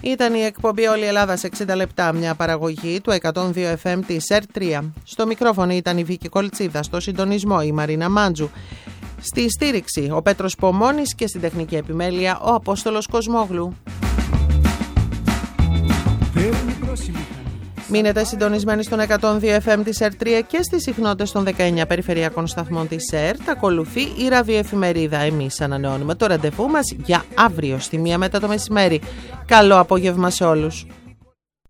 Ήταν η εκπομπή Όλη η Ελλάδα σε 60 λεπτά, μια παραγωγή του 102 FM της ΕΡΤ3. Στο μικρόφωνο ήταν η Βίκη Κολτσίδα, στο συντονισμό η Μαρίνα Μάντζου, στη στήριξη ο Πέτρος Πομώνης και στην τεχνική επιμέλεια ο Απόστολος Κοσμόγλου. Μείνετε συντονισμένοι στον 102 FM της ΕΡΤ3 και στις συχνότητες των 19 περιφερειακών σταθμών της ΕΡΤ. Ακολουθεί η ραδιοεφημερίδα. Εμείς ανανεώνουμε το ραντεβού μας για αύριο στη 1 μετά το μεσημέρι. Καλό απόγευμα σε όλους.